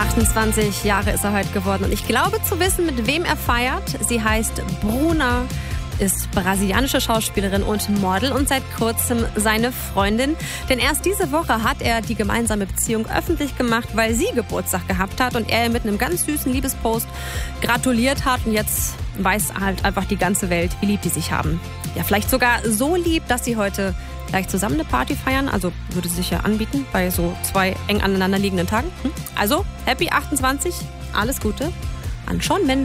28 Jahre ist er heute geworden und ich glaube zu wissen, mit wem er feiert. Sie heißt Bruna, ist brasilianische Schauspielerin und Model und seit kurzem seine Freundin. Denn erst diese Woche hat er die gemeinsame Beziehung öffentlich gemacht, weil sie Geburtstag gehabt hat und er mit einem ganz süßen Liebespost gratuliert hat. Und jetzt weiß halt einfach die ganze Welt, wie lieb die sich haben. Ja, vielleicht sogar so lieb, dass sie heute gleich zusammen eine Party feiern. Also würde sich ja anbieten bei so 2 eng aneinander liegenden Tagen. Also, Happy 28, alles Gute an Shawn Mendes.